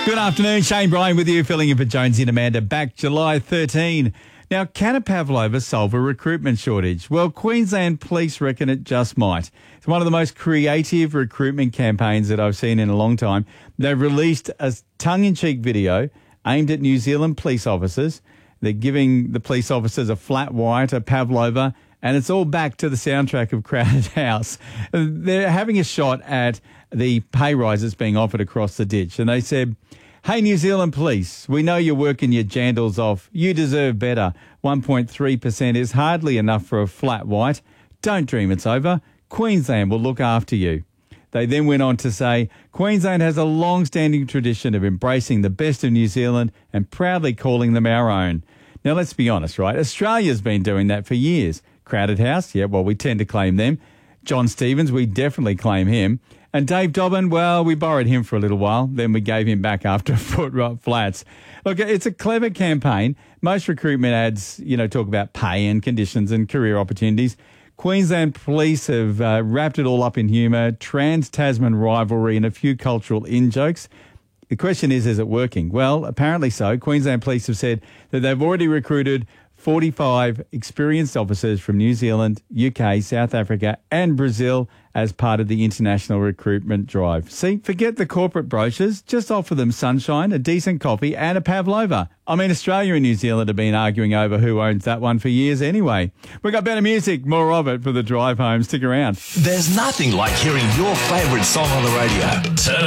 Good afternoon, Shane Bryan with you, filling in for Jonesy and Amanda, back July 13. Now, can a pavlova solve a recruitment shortage? Well, Queensland Police reckon it just might. It's one of the most creative recruitment campaigns that I've seen in a long time. They've released a tongue-in-cheek video aimed at New Zealand police officers. They're giving the police officers a flat white, a pavlova, and it's all back to the soundtrack of Crowded House. They're having a shot at the pay rises being offered across the ditch. And they said, "Hey, New Zealand Police, we know you're working your jandals off. You deserve better. 1.3% is hardly enough for a flat white. Don't dream it's over. Queensland will look after you." They then went on to say, "Queensland has a long-standing tradition of embracing the best of New Zealand and proudly calling them our own." Now, let's be honest, right? Australia's been doing that for years. Crowded House, yeah, well, we tend to claim them. John Stevens, we definitely claim him. And Dave Dobbin, well, we borrowed him for a little while, then we gave him back after Foot Flats. Look, it's a clever campaign. Most recruitment ads, talk about pay and conditions and career opportunities. Queensland Police have wrapped it all up in humour, trans-Tasman rivalry and a few cultural in-jokes. The question is it working? Well, apparently so. Queensland Police have said that they've already recruited 45 experienced officers from New Zealand, UK, South Africa and Brazil as part of the international recruitment drive. See, forget the corporate brochures. Just offer them sunshine, a decent coffee and a pavlova. I mean, Australia and New Zealand have been arguing over who owns that one for years anyway. We've got better music, more of it for the drive home. Stick around. There's nothing like hearing your favourite song on the radio. Turn